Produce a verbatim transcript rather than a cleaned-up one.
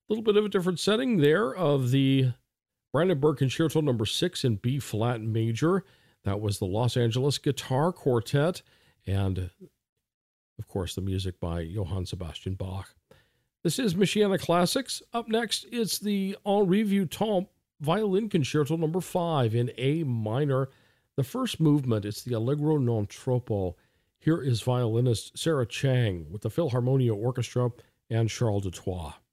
little bit of a different setting there of the Brandenburg Concerto number six in B flat major. That was the Los Angeles Guitar Quartet, and of course the music by Johann Sebastian Bach. This is Michiana Classics. Up next, it's the Henri Vieuxtemps Violin Concerto number five in A minor. The first movement, it's the Allegro non troppo. Here is violinist Sarah Chang with the Philharmonia Orchestra and Charles Dutoit.